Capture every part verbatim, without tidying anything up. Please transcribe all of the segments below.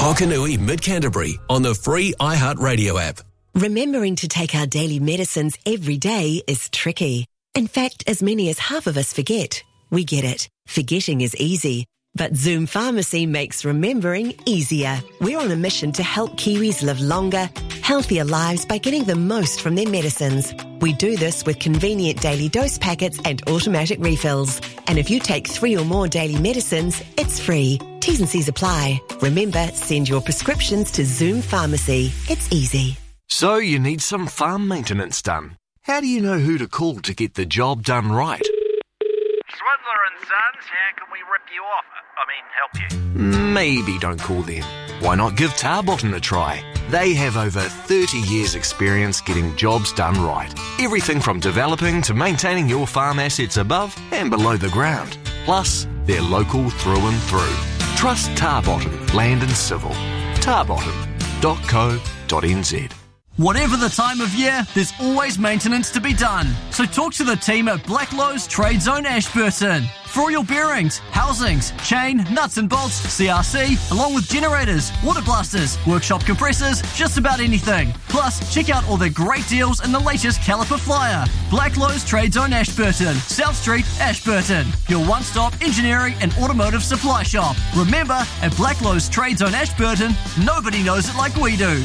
Hokanui Mid-Canterbury on the free iHeartRadio app. Remembering to take our daily medicines every day is tricky. In fact, as many as half of us forget. We get it. Forgetting is easy. But Zoom Pharmacy makes remembering easier. We're on a mission to help Kiwis live longer, healthier lives by getting the most from their medicines. We do this with convenient daily dose packets and automatic refills. And if you take three or more daily medicines, it's free. T's and C's apply. Remember, send your prescriptions to Zoom Pharmacy. It's easy. So you need some farm maintenance done. How do you know who to call to get the job done right? Swindler and Sons, how can we rip you off? I mean, help you? Maybe don't call them. Why not give Tarbotton a try? They have over thirty years experience getting jobs done right. Everything from developing to maintaining your farm assets above and below the ground. Plus, they're local through and through. Trust Tarbotton Land and Civil. tarbotton dot co dot n z. Whatever the time of year, there's always maintenance to be done. So talk to the team at Blacklowe's Trade Zone Ashburton. For all your bearings, housings, chain, nuts and bolts, C R C, along with generators, water blasters, workshop compressors, just about anything. Plus, check out all their great deals in the latest caliper flyer. Blacklowe's Trade Zone Ashburton, South Street, Ashburton. Your one-stop engineering and automotive supply shop. Remember, at Blacklowe's Trade Zone Ashburton, nobody knows it like we do.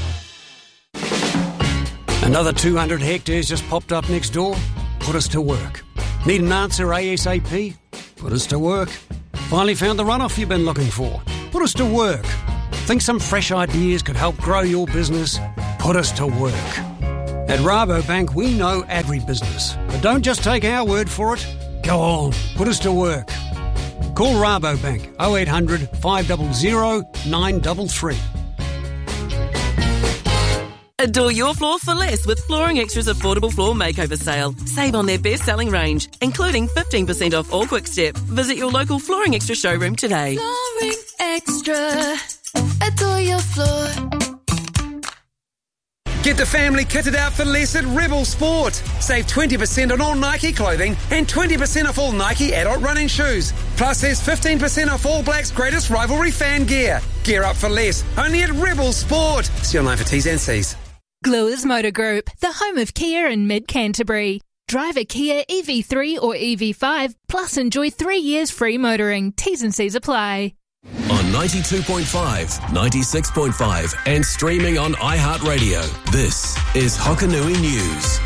Another two hundred hectares just popped up next door? Put us to work. Need an answer ASAP? Put us to work. Finally found the runoff you've been looking for? Put us to work. Think some fresh ideas could help grow your business? Put us to work. At Rabobank, we know agribusiness. But don't just take our word for it. Go on, put us to work. Call Rabobank oh eight hundred, five hundred, nine three three. Adore your floor for less with Flooring Extra's affordable floor makeover sale. Save on their best-selling range, including fifteen percent off all Quick Step. Visit your local Flooring Extra showroom today. Flooring Extra. Adore your floor. Get the family kitted out for less at Rebel Sport. Save twenty percent on all Nike clothing and twenty percent off all Nike adult running shoes. Plus, there's fifteen percent off All Blacks' greatest rivalry fan gear. Gear up for less, only at Rebel Sport. See online for T's and C's. Gluers Motor Group, the home of Kia in Mid-Canterbury. Drive a Kia E V three or E V five, plus enjoy three years free motoring. T's and C's apply. On ninety-two point five, ninety-six point five and streaming on iHeartRadio, this is Hokanui News.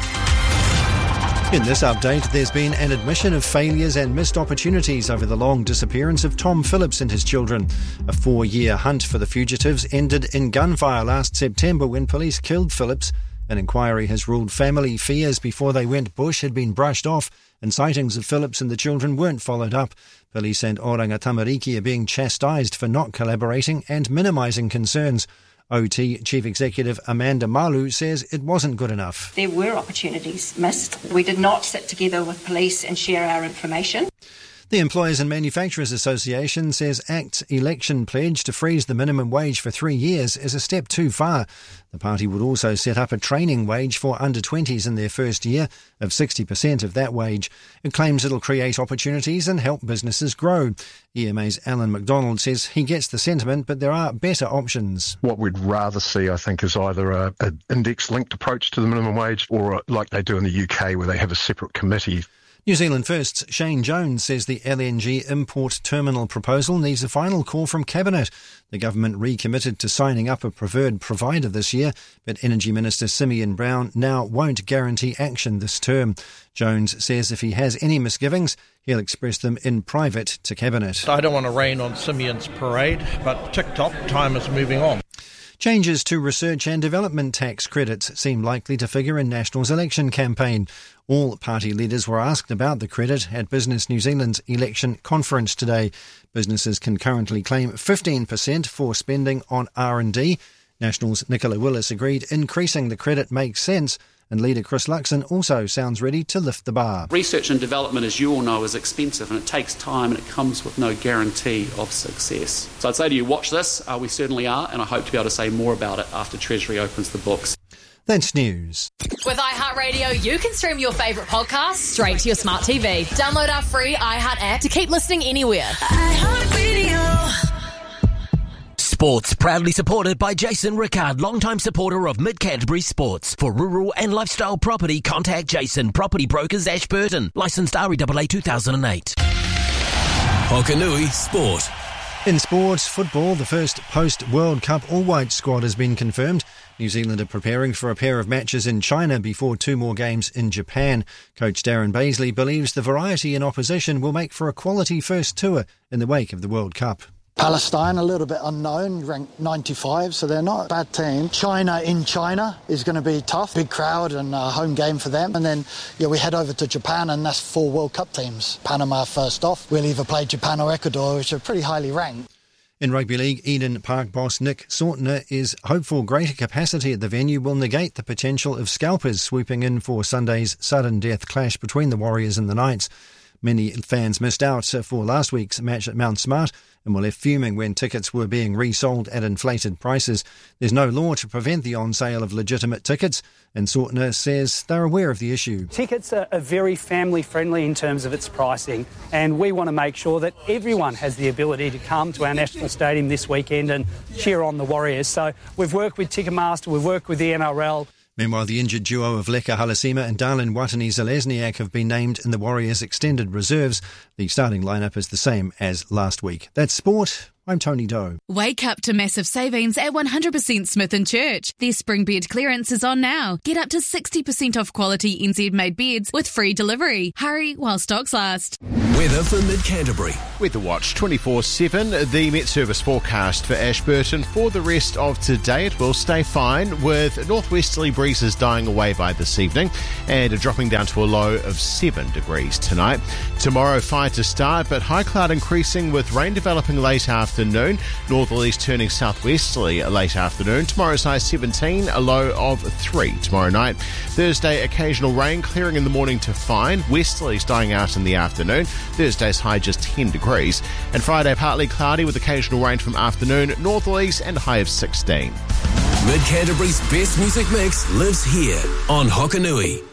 In this update, there's been an admission of failures and missed opportunities over the long disappearance of Tom Phillips and his children. A four-year hunt for the fugitives ended in gunfire last September when police killed Phillips. An inquiry has ruled family fears before they went bush had been brushed off, and sightings of Phillips and the children weren't followed up. Police and Oranga Tamariki are being chastised for not collaborating and minimising concerns. O T Chief Executive Amanda Malu says it wasn't good enough. There were opportunities missed. We did not sit together with police and share our information. The Employers and Manufacturers Association says A C T's election pledge to freeze the minimum wage for three years is a step too far. The party would also set up a training wage for under twenties in their first year of sixty percent of that wage. It claims it'll create opportunities and help businesses grow. E M A's Alan McDonald says he gets the sentiment, but there are better options. What we'd rather see, I think, is either a, an index-linked approach to the minimum wage or a, like they do in the U K, where they have a separate committee. New Zealand First's Shane Jones says the L N G import terminal proposal needs a final call from Cabinet. The government recommitted to signing up a preferred provider this year, but Energy Minister Simeon Brown now won't guarantee action this term. Jones says if he has any misgivings, he'll express them in private to Cabinet. I don't want to rain on Simeon's parade, but tick-tock, time is moving on. Changes to research and development tax credits seem likely to figure in National's election campaign. All party leaders were asked about the credit at Business New Zealand's election conference today. Businesses can currently claim fifteen percent for spending on R and D. National's Nicola Willis agreed increasing the credit makes sense, and leader Chris Luxon also sounds ready to lift the bar. Research and development, as you all know, is expensive and it takes time and it comes with no guarantee of success. So I'd say to you, watch this. Uh, we certainly are, and I hope to be able to say more about it after Treasury opens the books. That's news. With iHeartRadio, you can stream your favourite podcasts straight to your smart T V. Download our free iHeart app to keep listening anywhere. iHeartRadio. Sports, proudly supported by Jason Rickard, longtime supporter of Mid-Canterbury Sports. For rural and lifestyle property, contact Jason, Property Brokers, Ashburton. Licensed R E A A two thousand eight. Hokanui Sport. In sports, football, the first post-World Cup all-white squad has been confirmed. New Zealand are preparing for a pair of matches in China before two more games in Japan. Coach Darren Baisley believes the variety in opposition will make for a quality first tour in the wake of the World Cup. Palestine, a little bit unknown, ranked ninety-five, so they're not a bad team. China in China is going to be tough. Big crowd and a home game for them. And then yeah, we head over to Japan, and that's four World Cup teams. Panama first off. We'll either play Japan or Ecuador, which are pretty highly ranked. In rugby league, Eden Park boss Nick Sautner is hopeful greater capacity at the venue will negate the potential of scalpers swooping in for Sunday's sudden death clash between the Warriors and the Knights. Many fans missed out for last week's match at Mount Smart and were left fuming when tickets were being resold at inflated prices. There's no law to prevent the on-sale of legitimate tickets, and Sautner says they're aware of the issue. Tickets are, are very family-friendly in terms of its pricing, and we want to make sure that everyone has the ability to come to our National Stadium this weekend and cheer on the Warriors. So we've worked with Ticketmaster, we've worked with the N R L. Meanwhile, the injured duo of Leka Halasima and Darlin Watani-Zalesniak have been named in the Warriors' extended reserves. The starting lineup is the same as last week. That's sport. I'm Tony Doe. Wake up to massive savings at one hundred percent Smith and Church. Their spring bed clearance is on now. Get up to sixty percent off quality N Z-made beds with free delivery. Hurry while stocks last. Weather for Mid-Canterbury. Weather Watch twenty-four seven. The Met Service forecast for Ashburton. For the rest of today, it will stay fine with northwesterly breezes dying away by this evening and dropping down to a low of seven degrees tonight. Tomorrow, fine to start, but high cloud increasing with rain developing late afternoon. Northerlies turning southwesterly late afternoon. Tomorrow's high seventeen, a low of three tomorrow night. Thursday, occasional rain, clearing in the morning to fine. Westerlies dying out in the afternoon. Thursday's high just ten degrees. And Friday, partly cloudy with occasional rain from afternoon. Northerlies and a high of sixteen. Mid-Canterbury's best music mix lives here on Hokanui.